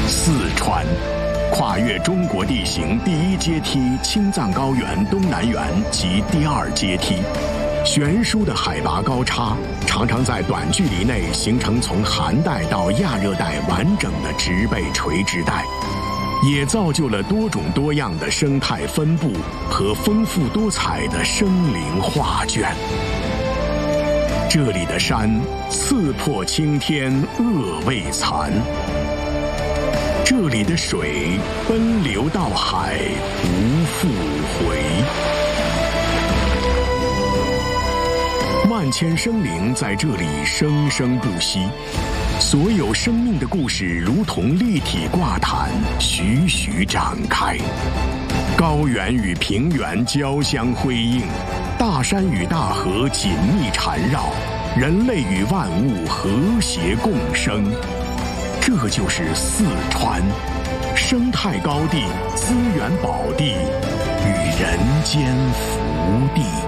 四川，跨越中国地形第一阶梯青藏高原东南缘及第二阶梯，悬殊的海拔高差常常在短距离内形成从寒带到亚热带完整的植被垂直带，也造就了多种多样的生态分布和丰富多彩的生灵画卷。这里的山刺破青天恶未残，这里的水奔流到海无复回。万千生灵在这里生生不息，所有生命的故事如同立体挂毯，徐徐展开。高原与平原交相辉映，大山与大河紧密缠绕，人类与万物和谐共生。这就是四川，生态高地、资源宝地与人间福地。